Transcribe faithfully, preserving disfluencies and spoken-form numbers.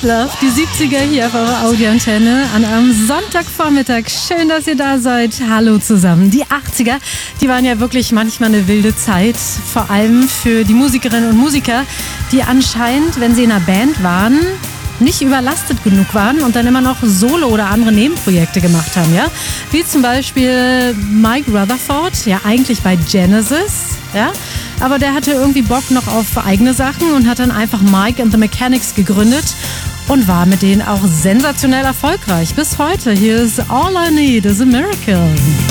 Sweet Love, die siebziger hier auf eurer Audioantenne an einem Sonntagvormittag. Schön, dass ihr da seid. Hallo zusammen. Die achtziger, die waren ja wirklich manchmal eine wilde Zeit. Vor allem für die Musikerinnen und Musiker, die anscheinend, wenn sie in einer Band waren, nicht überlastet genug waren und dann immer noch Solo- oder andere Nebenprojekte gemacht haben, ja? Wie zum Beispiel Mike Rutherford, ja eigentlich bei Genesis, ja? Aber der hatte irgendwie Bock noch auf eigene Sachen und hat dann einfach Mike and the Mechanics gegründet und war mit denen auch sensationell erfolgreich. Bis heute. Hier ist All I Need is a Miracle.